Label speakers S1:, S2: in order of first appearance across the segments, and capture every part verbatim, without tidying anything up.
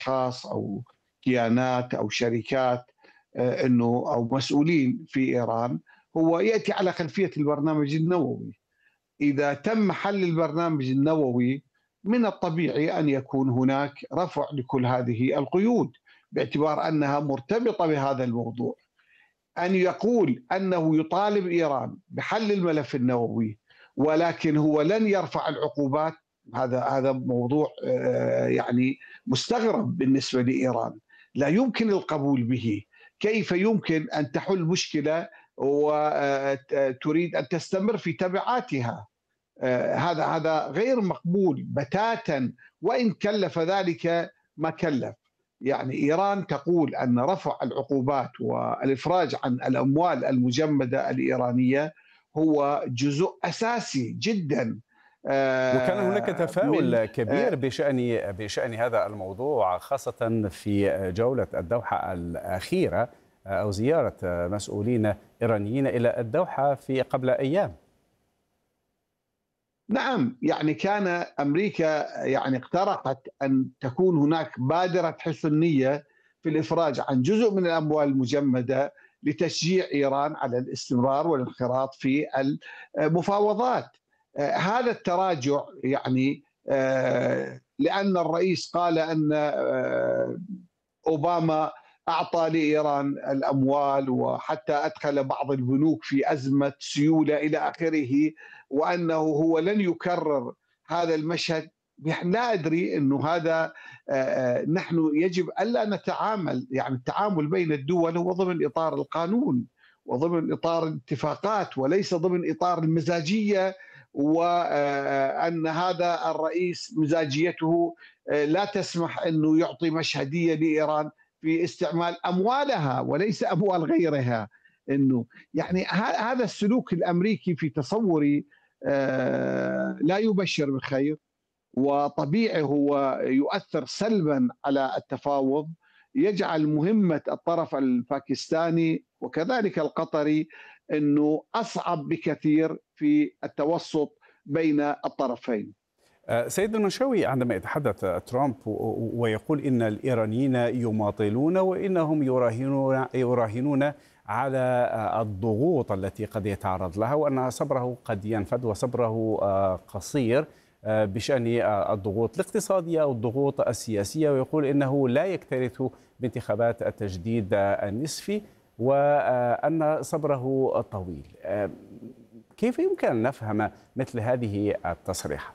S1: أشخاص أو كيانات أو شركات آه، أنه أو مسؤولين في إيران، هو يأتي على خلفية البرنامج النووي. إذا تم حل البرنامج النووي، من الطبيعي أن يكون هناك رفع لكل هذه القيود، باعتبار أنها مرتبطة بهذا الموضوع. أن يقول أنه يطالب إيران بحل الملف النووي ولكن هو لن يرفع العقوبات، هذا هذا موضوع آه، يعني مستغرب بالنسبة لإيران، لا يمكن القبول به. كيف يمكن أن تحل مشكلة وتريد أن تستمر في تبعاتها؟ آه، هذا هذا غير مقبول بتاتا، وإن كلف ذلك ما كلف. يعني إيران تقول أن رفع العقوبات والإفراج عن الأموال المجمدة الإيرانية هو جزء أساسي جدا
S2: وكان هناك
S1: آه، من
S2: تفاؤل كبير
S1: آه،
S2: بشأن بشأن هذا الموضوع، خاصة في جولة الدوحة الأخيرة أو زيارة مسؤولين إيرانيين إلى الدوحة في قبل أيام.
S1: نعم. يعني كان أمريكا يعني اقترحت أن تكون هناك بادرة حسن نية في الإفراج عن جزء من الأموال المجمدة لتشجيع إيران على الاستمرار والانخراط في المفاوضات. آه، هذا التراجع يعني آه، لأن الرئيس قال أن آه، أوباما أعطى لإيران الأموال وحتى أدخل بعض البنوك في أزمة سيولة إلى آخره، وأنه هو لن يكرر هذا المشهد. لا أدري أنه هذا آه، آه، نحن يجب ألا نتعامل، يعني التعامل بين الدول هو ضمن إطار القانون وضمن إطار الاتفاقات وليس ضمن إطار المزاجية، وأن هذا الرئيس مزاجيته آه، لا تسمح أنه يعطي مشهدية لإيران في استعمال أموالها وليس أموال غيرها. أنه يعني هذا السلوك الأمريكي في تصوري آه، لا يبشر بخير، وطبيعي هو يؤثر سلبا على التفاوض، يجعل مهمة الطرف الباكستاني وكذلك القطري أنه أصعب بكثير في التوسط بين الطرفين.
S2: سيد المنشاوي، عندما يتحدث ترامب ويقول إن الإيرانيين يماطلون وإنهم يراهنون يراهنون على الضغوط التي قد يتعرض لها، وأن صبره قد ينفد وصبره قصير بشأن الضغوط الاقتصادية أو الضغوط السياسية، ويقول إنه لا يكترث بانتخابات التجديد النصفي وأن صبره طويل. كيف يمكن أن نفهم مثل هذه التصريحات؟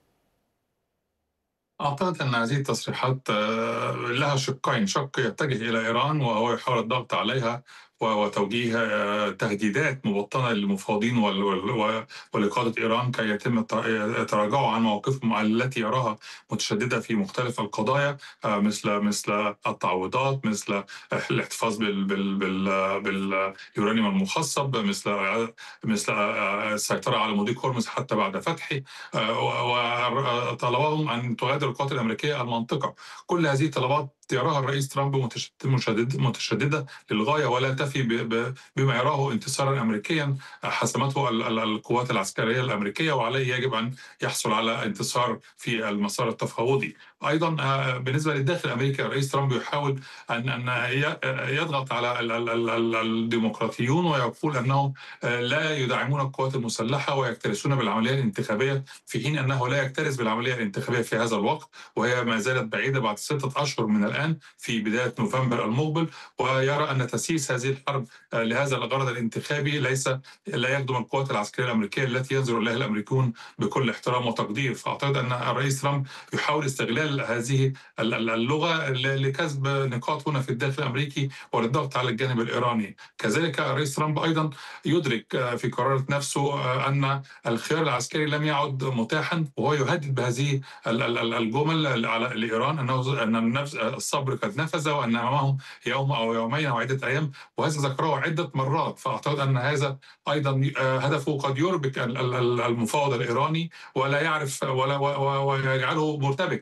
S3: أعتقد أن هذه التصريحات آه، لها شقين: شق يتجه إلى إيران وهو يحاول الضغط عليها وتوجيه آه، تهديدات مبطنة للمفاوضين وال- وال- ولقادة إيران كي يتم الت- تراجعوا عن مواقفهم التي يراها متشددة في مختلف القضايا، آه، مثل مثل التعويضات، مثل الاحتفاظ بال- بال- بال- باليورانيوم المخصب، مثل مثل آه، السيطرة على مضيق هرمز حتى بعد فتحه، آه، وطلبهم أن تغادر القوات الأمريكية المنطقة. كل هذه طلبات يراها الرئيس ترامب متشدد- مشدد- متشددة للغاية، ولا تفي ب- ب- بما يراه انتصارا أمريكيا حسمته ال- ال- القوات العسكرية الأمريكية، وعليه يجب أن يحصل على انتصار في المسار التفاوضي. أيضا آه، بالنسبة للداخل الأمريكي، الرئيس ترامب يحاول أن أن ي- يضغط على ال- ال- ال- ال- الديمقراطيون، ويقول أنهم آه، لا يدعمون القوات المسلحة ويكترثون بالعملية الانتخابية، في حين أنه لا يكترث بالعملية الانتخابية في هذا الوقت، وهي ما زالت بعيدة بعد ستة أشهر من الآن في بداية نوفمبر المقبل. ويرى أن تسييس هذه الحرب آه، لهذا الغرض الانتخابي ليس لا يخدم القوات العسكرية الأمريكية التي ينظر إليها الأمريكون بكل احترام وتقدير. فأعتقد أن الرئيس ترامب يحاول استغلال هذه ال- ال- اللغة ل- لكسب نقاط هنا في الداخل الأمريكي وللضغط على الجانب الإيراني. كذلك الرئيس ترامب أيضا يدرك آه، في قرارة نفسه آه، أن الخيار العسكري لم يعد متاحا، وهو يهدد بهذه ال- ال- ال- الجمل على لإيران أنه أن النفس الصبر قد نفذ وأن أمامهم يوم أو يومين أو عدة أيام، وهذا ذكره عدة مرات. فأعتقد أن هذا أيضا آه، هدفه قد يربك ال- ال- ال- المفاوض الإيراني ولا يعرف ولا و- و- ويجعله مرتبك. آه،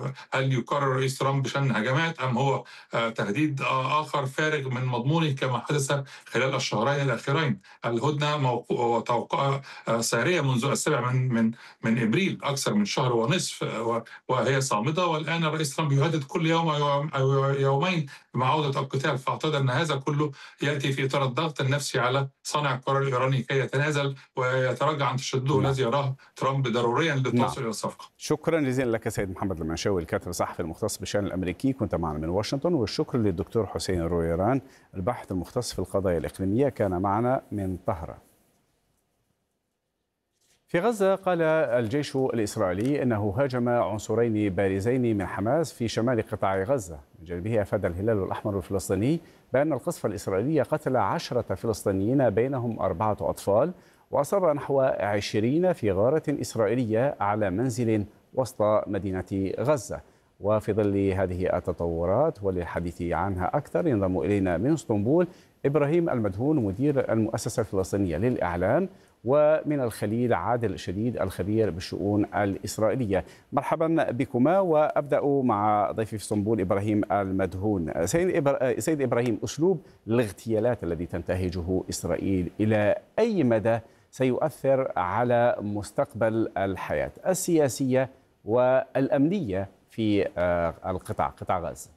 S3: هل يكرر رئيس ترامب بشأن هجمات أم هو تهديد آخر فارغ من مضمونه كما حدث خلال الشهرين الأخيرين؟ الهدنة توقع سارية منذ السابع من من من ابريل، اكثر من شهر ونصف وهي صامده، والان الرئيس ترامب يهدد كل يوم او يومين بمعاوده القتال. فاعتقد ان هذا كله ياتي في اطار الضغط النفسي على صانع القرار الايراني كي يتنازل ويتراجع عن تشدده الذي يراه ترامب ضروريا للتوصل الى الصفقه.
S2: شكرا جزيلا لك سيد محمد المنشاوي الكاتب الصحفي المختص بالشان الامريكي، كنت معنا من واشنطن. والشكر للدكتور حسين رويران الباحث المختص في القضايا الاقليميه، كان معنا من طهران. في غزة قال الجيش الإسرائيلي أنه هاجم عنصرين بارزين من حماس في شمال قطاع غزة. من جانبه أفاد الهلال الأحمر الفلسطيني بأن القصف الإسرائيلي قتل عشرة فلسطينيين بينهم أربعة أطفال، وأصاب نحو عشرين في غارة إسرائيلية على منزل وسط مدينة غزة. وفي ظل هذه التطورات وللحديث عنها أكثر ينضم إلينا من اسطنبول إبراهيم المدهون مدير المؤسسة الفلسطينية للإعلام، ومن الخليل عادل شديد الخبير بالشؤون الإسرائيلية. مرحبا بكما، وأبدأ مع ضيفي في اسطنبول إبراهيم المدهون. سيد إبراهيم، أسلوب الاغتيالات الذي تنتهجه إسرائيل إلى أي مدى سيؤثر على مستقبل الحياة السياسية والأمنية في القطاع قطاع غزة؟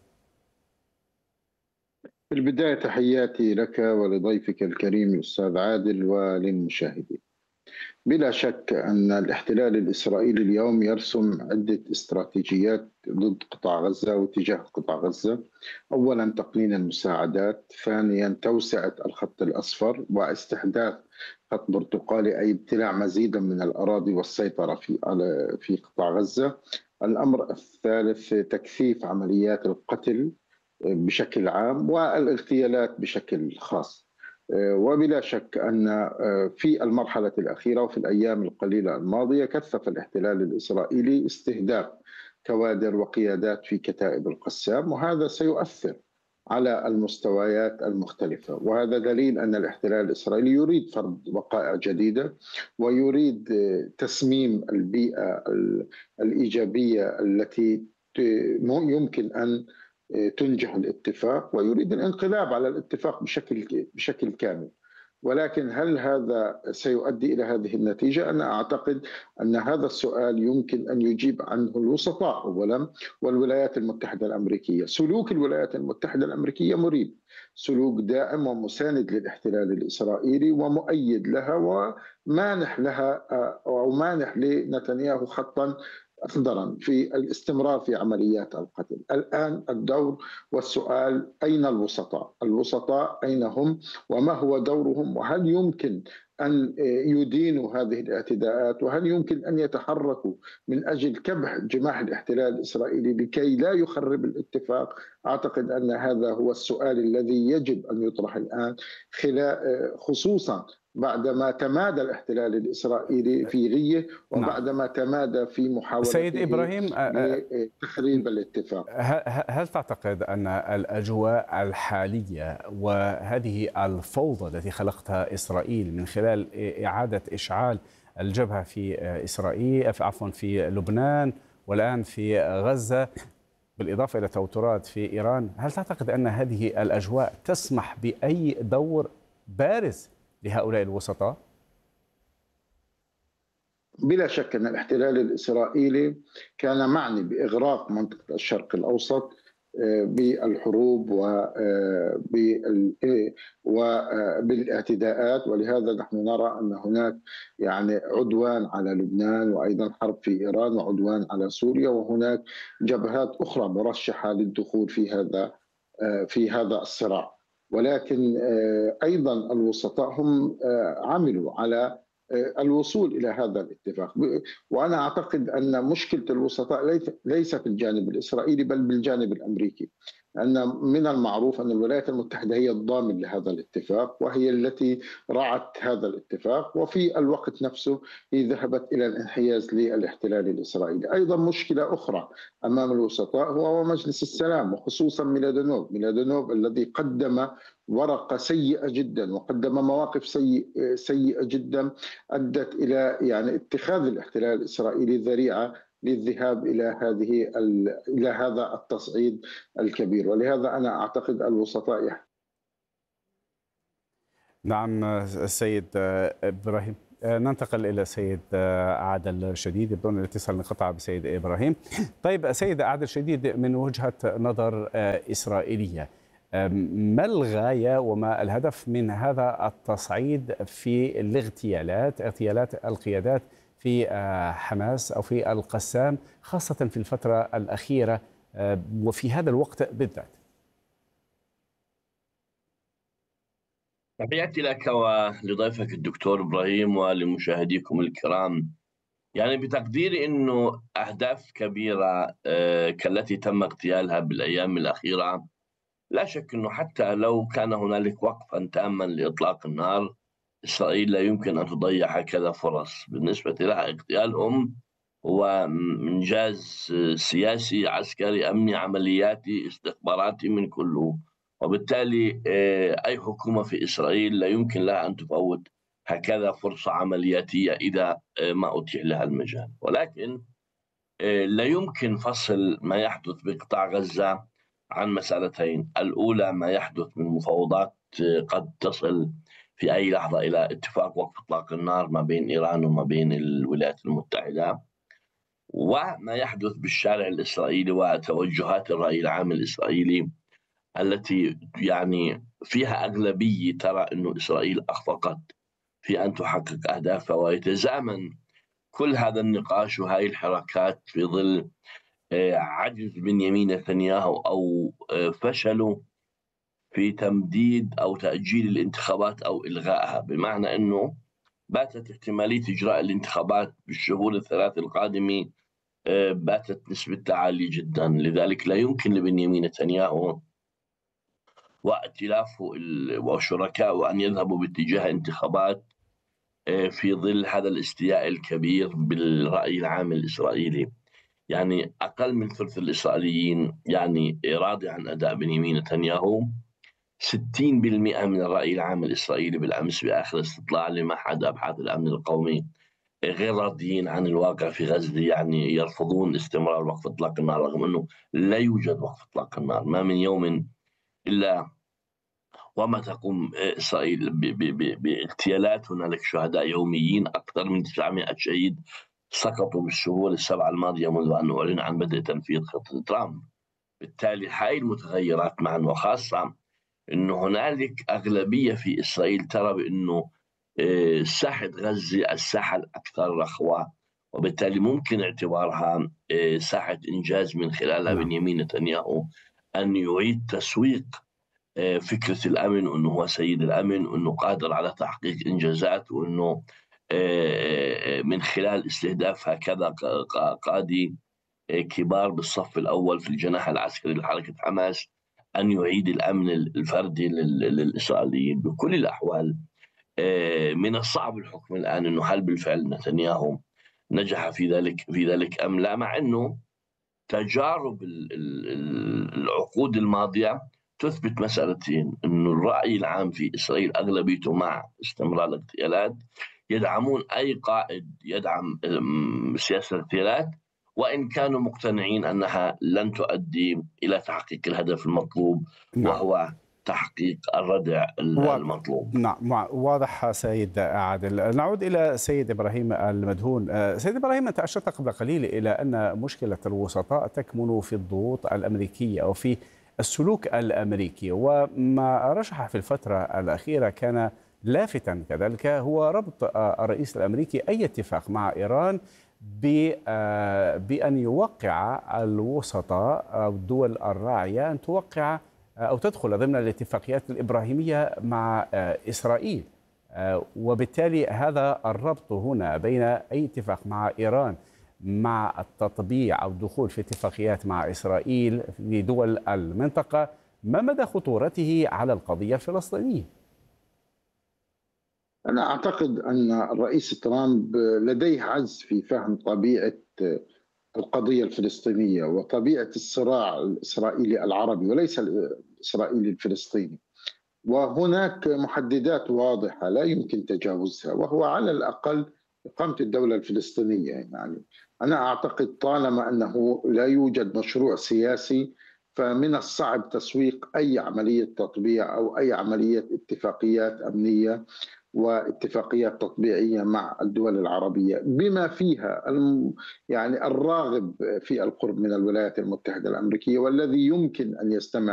S4: في البداية تحياتي لك ولضيفك الكريم الأستاذ عادل وللمشاهدين. بلا شك أن الاحتلال الإسرائيلي اليوم يرسم عدة استراتيجيات ضد قطاع غزة واتجاه قطاع غزة. أولا تقنين المساعدات، ثانيا توسعة الخط الأصفر واستحداث خط برتقالي أي ابتلاع مزيدا من الأراضي والسيطرة في في قطاع غزة. الأمر الثالث تكثيف عمليات القتل بشكل عام والاغتيالات بشكل خاص. وبلا شك أن في المرحلة الأخيرة وفي الأيام القليلة الماضية كثف الاحتلال الإسرائيلي استهداف كوادر وقيادات في كتائب القسام، وهذا سيؤثر على المستويات المختلفة. وهذا دليل أن الاحتلال الإسرائيلي يريد فرض وقائع جديدة ويريد تسميم البيئة الإيجابية التي يمكن أن تنجح الاتفاق، ويريد الانقلاب على الاتفاق بشكل بشكل كامل. ولكن هل هذا سيؤدي إلى هذه النتيجة؟ أنا أعتقد أن هذا السؤال يمكن أن يجيب عنه الوسطاء أولا والولايات المتحدة الأمريكية. سلوك الولايات المتحدة الأمريكية مريب، سلوك داعم ومساند للاحتلال الإسرائيلي ومؤيد لها ومانح لها أو مانح لنتنياهو خطا أخضرا في الاستمرار في عمليات القتل. الآن الدور والسؤال أين الوسطاء؟ الوسطاء أين هم وما هو دورهم، وهل يمكن أن يدينوا هذه الاعتداءات، وهل يمكن أن يتحركوا من أجل كبح جماح الاحتلال الإسرائيلي لكي لا يخرب الاتفاق؟ أعتقد أن هذا هو السؤال الذي يجب أن يطرح الآن، خصوصا بعدما تمادى الاحتلال الإسرائيلي في غيه وبعدما تمادى في محاولة
S2: سيد إبراهيم
S4: تخريب الاتفاق.
S2: هل تعتقد أن الأجواء الحالية وهذه الفوضى التي خلقتها إسرائيل من خلال إعادة إشعال الجبهة في إسرائيل عفوا في لبنان والآن في غزة بالإضافة إلى توترات في إيران، هل تعتقد أن هذه الأجواء تسمح بأي دور بارز لهؤلاء الوسطاء؟
S4: بلا شك أن الاحتلال الإسرائيلي كان معني بإغراق منطقة الشرق الأوسط بالحروب وبالاعتداءات، ولهذا نحن نرى أن هناك يعني عدوان على لبنان وأيضا حرب في إيران وعدوان على سوريا، وهناك جبهات أخرى مرشحة للدخول في هذا في هذا الصراع. ولكن أيضا الوسطاء هم عملوا على الوصول إلى هذا الاتفاق. وأنا أعتقد أن مشكلة الوسطاء ليس في الجانب الإسرائيلي بل بالجانب الأمريكي، أن من المعروف أن الولايات المتحدة هي الضامن لهذا الاتفاق وهي التي رعت هذا الاتفاق، وفي الوقت نفسه هي ذهبت إلى الانحياز للاحتلال الإسرائيلي. أيضا مشكلة أخرى أمام الوسطاء هو مجلس السلام وخصوصا ميلادونوف ميلادونوف الذي قدم ورقة سيئة جدا وقدم مواقف سيئة سيئة جدا أدت إلى يعني اتخاذ الاحتلال الإسرائيلي ذريعة للذهاب إلى هذه إلى هذا التصعيد الكبير. ولهذا أنا أعتقد الوسطاء يحتاجون.
S2: نعم السيد إبراهيم. ننتقل إلى سيد عادل شديد، يبدو أن الاتصال انقطع بسيد إبراهيم. طيب سيد عادل شديد، من وجهة نظر إسرائيلية، ما الغاية وما الهدف من هذا التصعيد في الاغتيالات اغتيالات القيادات في حماس أو في القسام، خاصة في الفترة الأخيرة وفي هذا الوقت بالذات؟
S5: تحياتي لك ولضيفك الدكتور إبراهيم ولمشاهديكم الكرام. يعني بتقديري أنه أهداف كبيرة كالتي تم اغتيالها بالأيام الأخيرة، لا شك أنه حتى لو كان هنالك وقفا تاما لإطلاق النار، إسرائيل لا يمكن أن تضيع هكذا فرص. بالنسبة لها اغتيالهم هو إنجاز سياسي عسكري أمني عملياتي استخباراتي من كله، وبالتالي أي حكومة في إسرائيل لا يمكن لها أن تفوت هكذا فرصة عملياتية إذا ما أتيح لها المجال. ولكن لا يمكن فصل ما يحدث بقطاع غزة عن مسألتين: الأولى ما يحدث من مفاوضات قد تصل في أي لحظة إلى اتفاق وقف إطلاق النار ما بين إيران وما بين الولايات المتحدة، وما يحدث بالشارع الإسرائيلي وتوجهات الرأي العام الإسرائيلي التي يعني فيها أغلبية ترى أن إسرائيل أخفقت في أن تحقق أهدافها. ويتزامن كل هذا النقاش وهذه الحركات في ظل عجز بنيامين نتنياهو أو فشله في تمديد أو تأجيل الانتخابات أو إلغائها، بمعنى أنه باتت احتمالية إجراء الانتخابات بالشهور الثلاث القادمة باتت نسبتها عالية جدا. لذلك لا يمكن لبنيامين نتنياهو وائتلافه وشركائه أن يذهبوا باتجاه انتخابات في ظل هذا الاستياء الكبير بالرأي العام الإسرائيلي. يعني أقل من ثلث الإسرائيليين يعني راضي عن أداء بنيامين نتنياهو. ستين بالمئة من الرأي العام الإسرائيلي بالأمس بآخر استطلاع لمعهد أبحاث الأمن القومي غير راضيين عن الواقع في غزة، يعني يرفضون استمرار وقف إطلاق النار رغم أنه لا يوجد وقف إطلاق النار. ما من يوم إلا وما تقوم إسرائيل باغتيالات، هنالك شهداء يوميين، أكثر من تسعمائة شهيد سقطوا بالشهور السبعة الماضية منذ أن أعلن عن بدء تنفيذ خطة ترامب. بالتالي هاي المتغيرات معا، وخاصة أنه هنالك أغلبية في إسرائيل ترى بأنه ساحة غزة الساحة الأكثر رخوة، وبالتالي ممكن اعتبارها ساحة إنجاز من خلالها بنيامين نتنياهو أن يعيد تسويق فكرة الأمن، وأنه هو سيد الأمن، وأنه قادر على تحقيق إنجازات، وأنه من خلال استهداف هكذا قادة كبار بالصف الأول في الجناح العسكري لحركة حماس أن يعيد الأمن الفردي للإسرائيليين. بكل الأحوال من الصعب الحكم الآن أنه هل بالفعل نتنياهو نجح في ذلك في ذلك أم لا، مع أنه تجارب العقود الماضية تثبت مسألتين: أنه الرأي العام في إسرائيل أغلبيته مع استمرار الاغتيالات، يدعمون أي قائد يدعم سياسة الاغتيالات، وإن كانوا مقتنعين أنها لن تؤدي إلى تحقيق الهدف المطلوب، نعم. وهو تحقيق الردع المطلوب.
S2: نعم واضح سيد عادل. نعود إلى سيد إبراهيم المدهون. سيد إبراهيم، أنت أشرت قبل قليل إلى أن مشكلة الوسطاء تكمن في الضغوط الأمريكية أو في السلوك الأمريكي، وما رشح في الفترة الأخيرة كان لافتا كذلك هو ربط الرئيس الأمريكي أي اتفاق مع إيران بأن يوقع الوسطاء أو الدول الراعية أن توقع أو تدخل ضمن الاتفاقيات الإبراهيمية مع إسرائيل، وبالتالي هذا الربط هنا بين أي اتفاق مع إيران مع التطبيع أو الدخول في اتفاقيات مع إسرائيل في دول المنطقة، ما مدى خطورته على القضية الفلسطينية؟
S4: أنا أعتقد أن الرئيس ترامب لديه عجز في فهم طبيعة القضية الفلسطينية وطبيعة الصراع الإسرائيلي العربي وليس الإسرائيلي الفلسطيني، وهناك محددات واضحة لا يمكن تجاوزها، وهو على الأقل إقامة الدولة الفلسطينية. يعني أنا أعتقد طالما أنه لا يوجد مشروع سياسي فمن الصعب تسويق أي عملية تطبيع أو أي عملية اتفاقيات أمنية واتفاقيات تطبيعية مع الدول العربية، بما فيها يعني الراغب في القرب من الولايات المتحدة الأمريكية والذي يمكن أن يستمع